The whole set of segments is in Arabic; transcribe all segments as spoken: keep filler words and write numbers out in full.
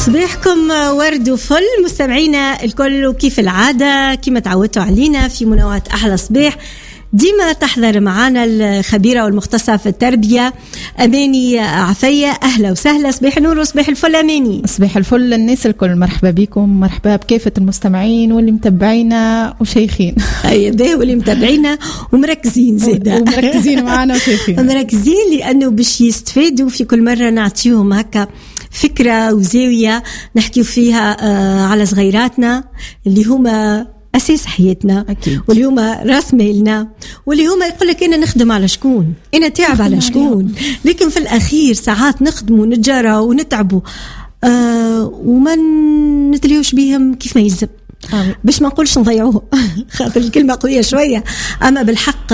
صباحكم ورد وفل مستمعينا الكل، وكيف العادة كما تعودتوا علينا في منوعات أحلى صباح ديما تحضر معنا الخبيرة والمختصة في التربية أماني عفية. أهلا وسهلا، صباح النور وصباح الفل أماني. صباح الفل للناس الكل، مرحبا بكم، مرحبا بكافة المستمعين واللي متابعينا وشيخين. أي ده واللي متابعينا ومركزين زيدا ومركزين معنا وشيخين مركزين لأنه باش يستفادوا في كل مرة نعطيهم هكا فكرة وزاوية نحكي فيها آه على صغيراتنا اللي هما أساس حياتنا أكيد. واللي هما راس مالنا، واللي هما يقول لك أنا نخدم على شكون، أنا تعب على شكون، لكن في الأخير ساعات نخدموا ونتجرى ونتعبوا آه وما نتليوش بيهم كيف ما يلزم. آه. باش ما نقولش نضيعوه خاطر الكلمة قوية شوية، أما بالحق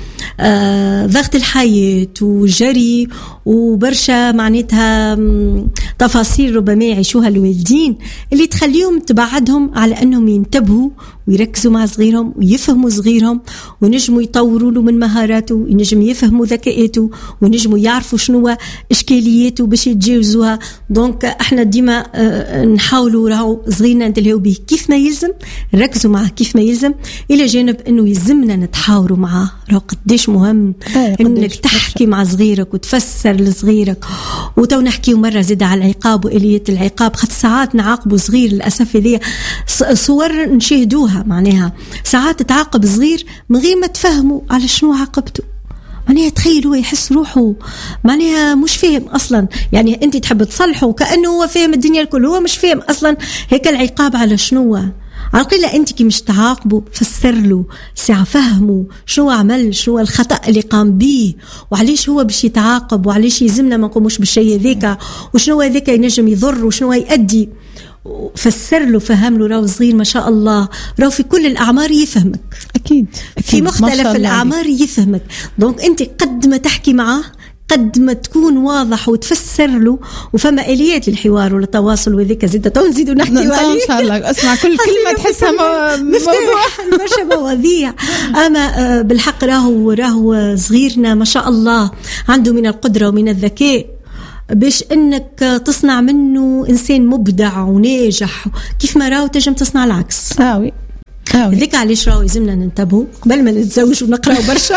آه ضغط الحياة وجري وبرشا معناتها تفاصيل ربما يعيشوها الوالدين اللي تخليهم تبعدهم على أنهم ينتبهوا ويركزوا مع صغيرهم ويفهموا صغيرهم ونجموا يطوروا له من مهاراته ونجم يفهموا ذكاءاته ونجموا يعرفوا شنو إشكالياته باش يتجاوزوها. دونك احنا ديما اه نحاولوا راهو صغيرنا نتلهوا به كيف ما يلزم، نركزوا معه كيف ما يلزم، إلى جانب أنه يلزمنا نتحاوروا معه. راهو قديش مهم أنك تحكي مع صغيرك وتفسر لصغيرك. وتو نحكيو مرة زيد على العقاب وإليات العقاب، خاطر ساعات نعاقبوا صغير للأسف هذه صور نشاهدوها، معناها ساعات تعاقب صغير من غير ما تفهموا على شنو عاقبته. معناها تخيل هو يحس روحه معناها مش فاهم أصلا، يعني أنت تحب تصلحه كأنه هو فاهم الدنيا الكل، هو مش فاهم أصلا هيك العقاب على شنو. عقيلة أنت كي مش تعاقبه فسر له ساعة فهمه شنو عمل، شنو الخطأ اللي قام به وعليش هو باش يتعاقب وعليش يزمنا ما نقوموش بالشيء ذيك وشنو ذيك ينجم يضر وشنو يؤدي. فسر له فهم له. راهو صغير ما شاء الله راهو في كل الأعمار يفهمك أكيد, أكيد. في مختلف الأعمار يفهمك. دونك أنت قد ما تحكي معه قد ما تكون واضح وتفسر له وفما آليات للحوار والتواصل وذيك زيادة تو نزيدوا نحكي عليه إن شاء الله. أسمع كل كلمة تحسها موضوع مش مواضيع. أما بالحق راهو راهو صغيرنا ما شاء الله عنده من القدرة ومن الذكاء باش انك تصنع منه انسان مبدع وناجح، كيف ما راهو تنجم تصنع العكس. آوي ذيك علاش راهو يلزمنا ننتبهوا قبل ما نتزوج ونقراو برشا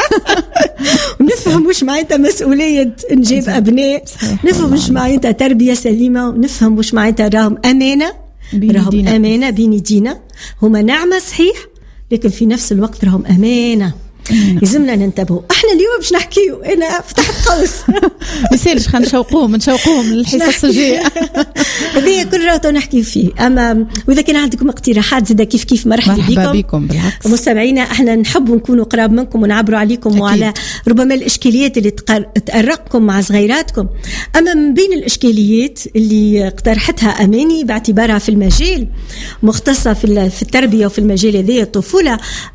ونفهم واش معناتها مسؤوليه نجيب ابناء، نفهم واش معناتها تربيه سليمه، ونفهم واش معناتها راهم امانه، راهم امانه بين يدينا، هما نعمه صحيح لكن في نفس الوقت راهم امانه لازمنا ننتبهوا. احنا اليوم باش نحكيو، انا فتحت قوس مثالش خلينا نشوقوهم نشوقوهم للحصص الجايه هذه كل راهو نحكي فيه. اما واذا كان عندكم اقتراحات زيدا كيف كيف مرحبا بكم, مرحبا بكم بالعكس مستمعينا. احنا نحب نكونوا قراب منكم ونعبروا عليكم أكيد. وعلى ربما الاشكاليات اللي تقرقكم مع صغيراتكم. اما من بين الاشكاليات اللي اقترحتها اماني باعتبارها في المجال مختصه في في التربيه وفي المجال هذا الطفوله،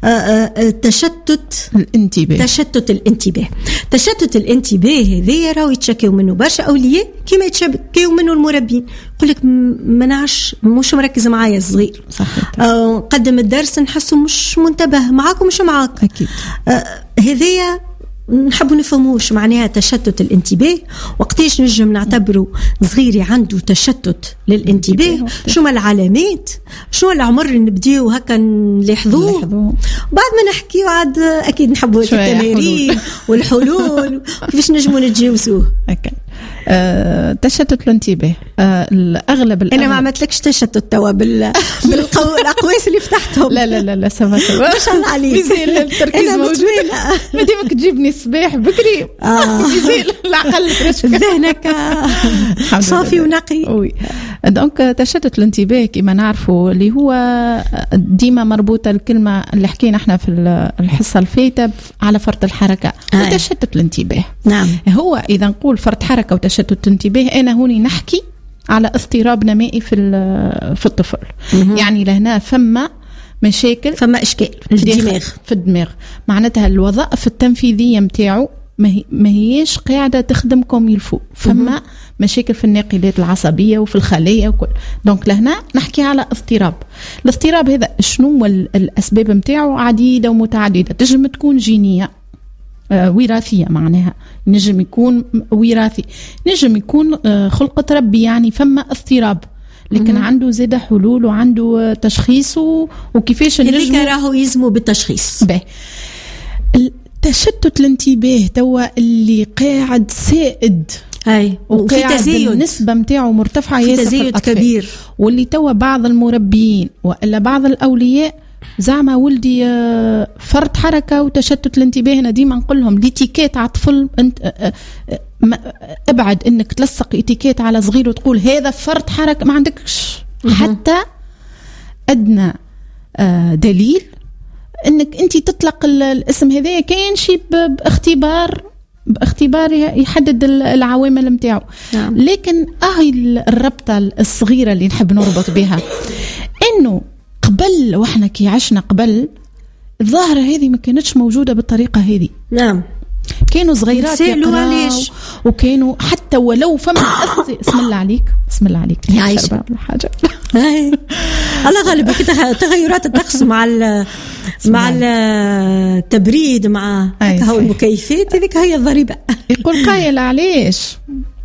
التشتت الانتباه تشتت الانتباه تشتت الانتباه هذا راهو يتشكيو منه برشا اولياء كما يتشكيو منه المربين. يقول لك ما نعرفش مش مركز معايا الصغير، آه قدم الدرس نحسه مش منتبه معاكم مش معاك أكيد. آه هذايا نحبوا نفهموش معناها تشتت الانتباه، وقتاش نجم نعتبره صغيري عنده تشتت للانتباه، شو العلامات، شو العمر اللي نبديو هكا نلاحظوه، بعد ما نحكيو عاد اكيد نحبوا التمارين والحلول كيفاش نجموا نتجاوزوه. أكيد. أه، تشتت الانتباه أه، الأغلب الأغلب أنا ما عملتلكش تشتت توا بال بالأقواس اللي فتحتهم. لا لا لا لا سوا سوا ما شاء الله عليك. مزيل التركيز موجود. ما ديمك تجيبني الصباح بكري آه. مزيل العقل فرشك ذهنك صافي ونقي. وي دونك تشتت الانتباه كما نعرفوا اللي هو ديما مربوطة الكلمة اللي حكينا احنا في الحصة الفاتة على فرط الحركة آه. وتشتت الانتباه. نعم. هو إذا نقول فرط حركة وتشتت انتباه أنا هوني نحكي على اضطراب نمائي في في الطفل. م- يعني لهنا فما مشاكل، فما إشكال في الدماغ في الدماغ معناتها الوظائف التنفيذية متاعه ما هيش قاعدة تخدم كوم يلفو، فما مشاكل في الناقلات العصبية وفي الخلايا وكل. دونك لهنا نحكي على اضطراب. الاضطراب هذا شنو الأسباب متاعه؟ عديدة ومتعددة، تجم تكون جينية وراثية، معناها نجم يكون وراثي، نجم يكون خلقة ربي، يعني فما اضطراب لكن عنده زاد حلول وعنده تشخيص وكيفاش نجمو راهو يلزموا بالتشخيص. باهي تشتت الانتباه توا اللي قاعد سائد هاي وفي تزايد النسبة متاعه مرتفعة ياسر في تزايد كبير، واللي توا بعض المربيين وإلا بعض الأولياء زعما ولدي فرط حركة وتشتت الانتباه. أنا ديما نقول لهم الاتيكيت على طفل انت ابعد انك تلصق اتيكيت على صغير وتقول هذا فرط حركة، ما عندكش حتى أدنى دليل انك انت تطلق الاسم هذا. كاين شيء باختبار باختبار يحدد العوامل متاعه. نعم. لكن هاي الربطة الصغيرة اللي نحب نربط بها انه قبل واحنا كي عشنا قبل الظاهرة هذه ما كانتش موجودة بالطريقة هذه. نعم. كانوا صغيرات يقراوا وكانوا حتى ولو فما اسم الله عليك بسم الله عليك يا عايشة حاجة الله غالبك تغيرات الطقس مع مع التبريد مع هاو المكيفات هذيك هي الضريبة. يقول قايل علاش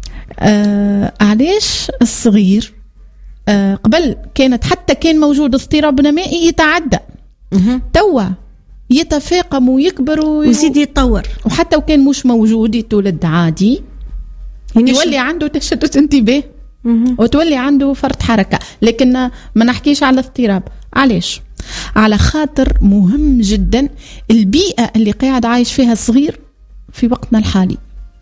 آه علاش الصغير آه قبل كانت حتى كان موجود اضطراب نمائي يتعدى توا يتفاقم ويكبر ويزيد يتطور، وحتى وكان مش موجود يتولد عادي يولي عنده تشتت انتباه وتولي عنده فرط حركة. لكن ما نحكيش على اضطراب. علاش؟ على خاطر مهم جدا البيئة اللي قاعد عايش فيها الصغير في وقتنا الحالي.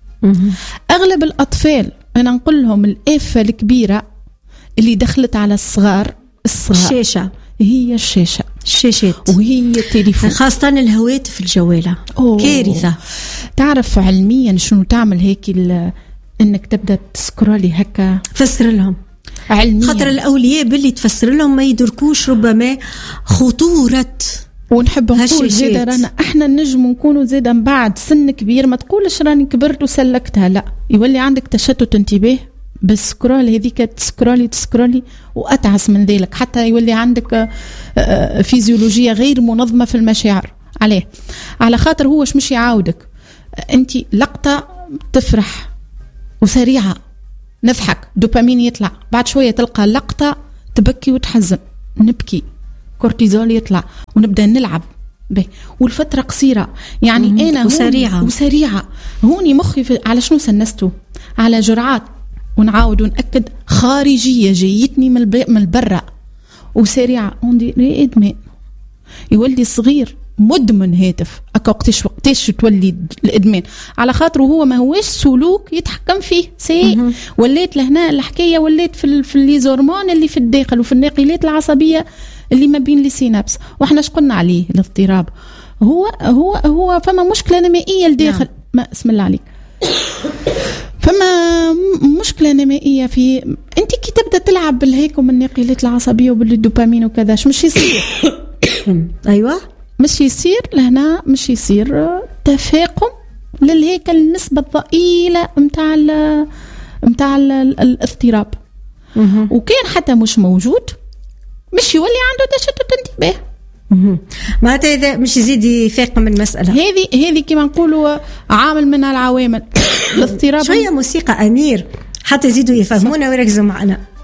أغلب الأطفال أنا نقول لهم الآفة الكبيرة اللي دخلت على الصغار الصغار الشاشة، هي الشاشة الشاشات وهي التليفون، خاصة الهواتف الجوالة. أوه. كارثة. تعرف علميا شنو تعمل هيك انك تبدا تسكرولي هكا؟ فسر لهم علميا، خاطر الاولياء باللي تفسر لهم ما يدركوش ربما خطورة. ونحب نقول زيدا رانا احنا نجم نكونوا زيدا بعد سن كبير ما تقولش راني كبرت وسلكتها، لا يولي عندك تشتت انتباه بس سكرول هذيك تسكرولي تسكرولي وأتعس من ذلك، حتى يولي عندك فيزيولوجية غير منظمة في المشاعر. عليه على خاطر هو مش يعاودك انت لقطة تفرح وسريعة نضحك دوبامين يطلع، بعد شوية تلقى لقطة تبكي وتحزن نبكي كورتيزول يطلع ونبدأ نلعب به، والفترة قصيرة يعني أنا وسريعة وسريعة هوني مخي على شنو سنسته؟ على جرعات ونعاود ونأكد خارجية جيتني من من البرة وسريعة وندي إدمان. يولي صغير مدمن هاتف أكا وقتش وقتش تولي الإدمان على خاطره هو ما هوش سلوك يتحكم فيه سي. وليت لهنا الحكاية وليت في في الليزورمون اللي في الداخل وفي الناقلات العصبية اللي ما بين السينابس. واحنا اش قلنا عليه الاضطراب هو هو هو فما مشكلة نمائية لداخل. نعم. ما اسم الله عليك فما مشكلة نمائية في انت كي تبدأ تلعب بالهيك ومن الناقلات العصبية وبالدوبامين وكذا مش يصير ايوه مش يصير لهنا مش يصير تفاقم للهيك النسبة الضئيلة متاع ال متاع الاضطراب. وكان حتى مش موجود مش يولي عنده تشتت انتباه معناتها إذا مش يزيد يفاقم المسألة هذه هذه كما نقولوا عامل من العوامل الاضطراب. شوية موسيقى أمير حتى يزيدوا يفهمونا ويركزوا معنا.